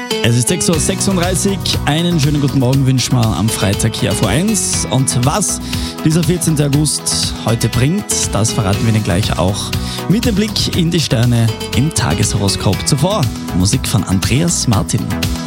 Es ist 6.36 Uhr. Einen schönen guten Morgen wünschen wir am Freitag hier auf O1. Und was dieser 14. August heute bringt, das verraten wir Ihnen gleich auch mit dem Blick in die Sterne im Tageshoroskop. Zuvor Musik von Andreas Martin.